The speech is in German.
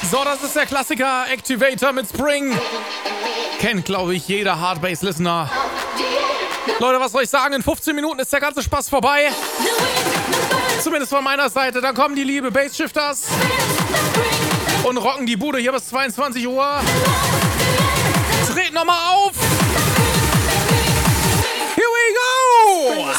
So, das ist der Klassiker Activator mit Spring. Kennt, glaube ich, jeder Hardbass-Listener. Leute, was soll ich sagen? In 15 Minuten ist der ganze Spaß vorbei. Zumindest von meiner Seite. Dann kommen die liebe Bass-Shifters und rocken die Bude hier bis 22 Uhr. Dreht nochmal auf. Here we go!